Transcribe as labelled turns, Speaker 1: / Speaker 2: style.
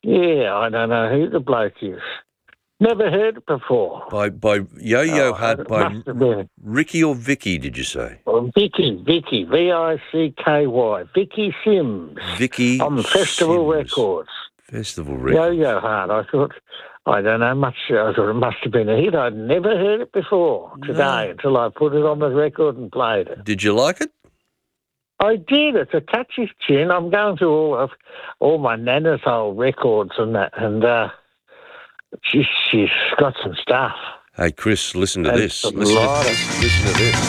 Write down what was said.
Speaker 1: Yeah, I don't know who the bloke is. Never heard it before.
Speaker 2: By Yo-Yo Hut,
Speaker 1: It
Speaker 2: by
Speaker 1: must have been
Speaker 2: Ricky or Vicky, did you say?
Speaker 1: Vicky, Vicky, Vicky Sims
Speaker 2: Vicky
Speaker 1: on Festival
Speaker 2: Sims.
Speaker 1: Records.
Speaker 2: Festival Records.
Speaker 1: Yo-Yo Hut. I thought, I don't know much. I thought it must have been a hit. I'd never heard it before today until I put it on the record and played it.
Speaker 2: Did you like it?
Speaker 1: I did. It's a catchy tune. I'm going through all my Nana's old records and that, and she's got some stuff.
Speaker 2: Hey, Chris, listen to this.
Speaker 1: Listen to this.